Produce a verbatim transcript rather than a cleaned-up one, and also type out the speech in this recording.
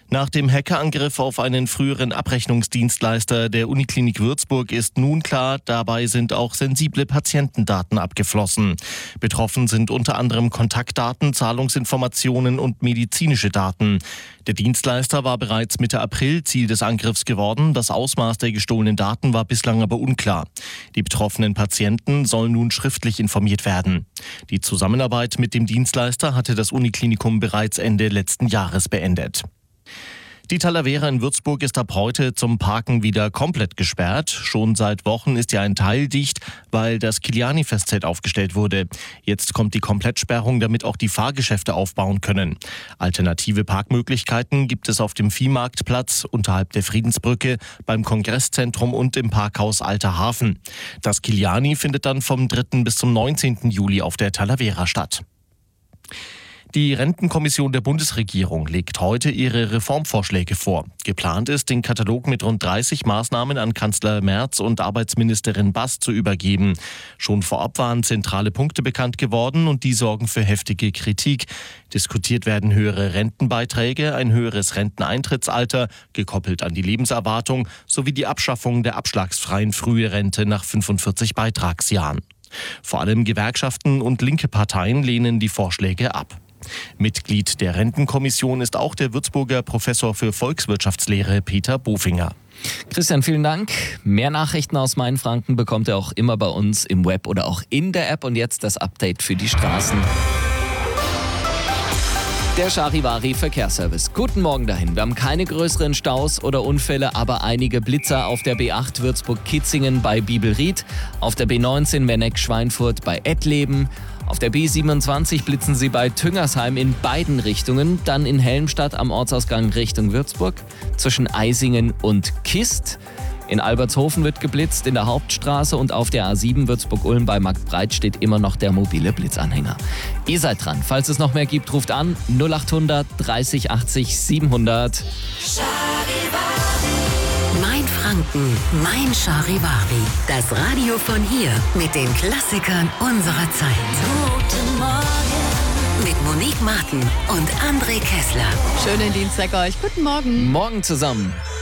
Nach dem Hackerangriff auf einen früheren Abrechnungsdienstleister der Uniklinik Würzburg ist nun klar, dabei sind auch sensible Patientendaten abgeflossen. Betroffen sind unter anderem Kontaktdaten, Zahlungsinformationen und medizinische Daten. Der Dienstleister war bereits Mitte April Ziel des Angriffs geworden. Das Ausmaß der gestohlenen Daten war bislang aber unklar. Die betroffenen Patienten sollen nun schriftlich informiert werden. Die Zusammenarbeit mit dem Dienstleister hatte das Uniklinikum bereits Ende letzten Jahres beendet. Die Talavera in Würzburg ist ab heute zum Parken wieder komplett gesperrt. Schon seit Wochen ist ja ein Teil dicht, weil das Kiliani-Festzelt aufgestellt wurde. Jetzt kommt die Komplettsperrung, damit auch die Fahrgeschäfte aufbauen können. Alternative Parkmöglichkeiten gibt es auf dem Viehmarktplatz, unterhalb der Friedensbrücke, beim Kongresszentrum und im Parkhaus Alter Hafen. Das Kiliani findet dann vom dritten bis zum neunzehnten Juli auf der Talavera statt. Die Rentenkommission der Bundesregierung legt heute ihre Reformvorschläge vor. Geplant ist, den Katalog mit rund dreißig Maßnahmen an Kanzler Merz und Arbeitsministerin Bass zu übergeben. Schon vorab waren zentrale Punkte bekannt geworden und die sorgen für heftige Kritik. Diskutiert werden höhere Rentenbeiträge, ein höheres Renteneintrittsalter, gekoppelt an die Lebenserwartung, sowie die Abschaffung der abschlagsfreien Frührente nach fünfundvierzig Beitragsjahren. Vor allem Gewerkschaften und linke Parteien lehnen die Vorschläge ab. Mitglied der Rentenkommission ist auch der Würzburger Professor für Volkswirtschaftslehre Peter Bofinger. Christian, vielen Dank. Mehr Nachrichten aus Mainfranken bekommt ihr auch immer bei uns im Web oder auch in der App. Und jetzt das Update für die Straßen. Der Charivari Verkehrsservice. Guten Morgen dahin. Wir haben keine größeren Staus oder Unfälle, aber einige Blitzer auf der B acht Würzburg-Kitzingen bei Bibelried, auf der B neunzehn Wenneck-Schweinfurt bei Ettleben, auf der B siebenundzwanzig blitzen sie bei Tüngersheim in beiden Richtungen, dann in Helmstadt am Ortsausgang Richtung Würzburg, zwischen Eisingen und Kist. In Albertshofen wird geblitzt, in der Hauptstraße und auf der A sieben Würzburg-Ulm bei Marktbreit steht immer noch der mobile Blitzanhänger. Ihr seid dran. Falls es noch mehr gibt, ruft an null achthundert dreißig achtzig siebenhundert. Mainfranken, mein Charivari. Das Radio von hier mit den Klassikern unserer Zeit. Guten Morgen. Mit Monique Martin und André Kessler. Schönen Dienstag euch. Guten Morgen. Morgen zusammen.